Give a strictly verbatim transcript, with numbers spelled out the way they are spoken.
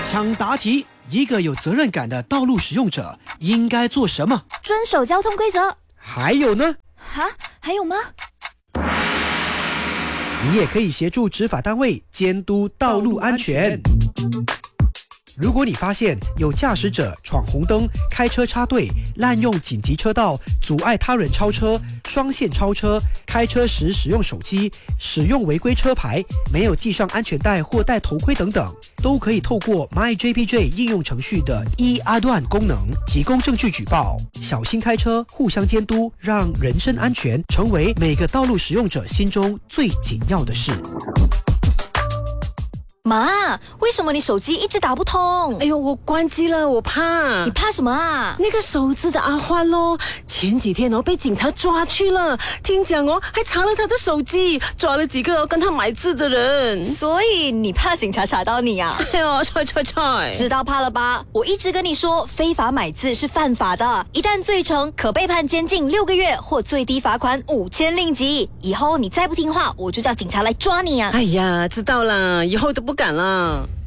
抢答题，一个有责任感的道路使用者应该做什么？ 遵守交通规则。 还有呢？ 哈，还有吗？ 你也可以协助执法单位监督道路安全。如果你发现有驾驶者闯红灯、开车插队、滥用紧急车道、阻碍他人超车、双线超车、开车时使用手机、使用违规车牌、没有系上安全带或戴头盔等等，都可以透过 MyJPJ 应用程序的 e-段功能提供证据举报。小心开车，互相监督，让人身安全成为每个道路使用者心中最紧要的事。 妈，为什么你手机一直打不通？ 哎呦，我关机了，我怕。 你怕什么啊？ 那个手指的阿欢咯，前几天哦被警察抓去了，听讲哦还查了他的手机，抓了几个哦跟他买字的人。 所以你怕警察查到你啊？ 哎呦，踹踹踹！ 知道怕了吧？我一直跟你说，非法买字是犯法的，一旦罪成，可被判监禁六个月或最低罚款五千令吉。以后你再不听话，我就叫警察来抓你啊！ 哎呀，知道了，以后都不敢了。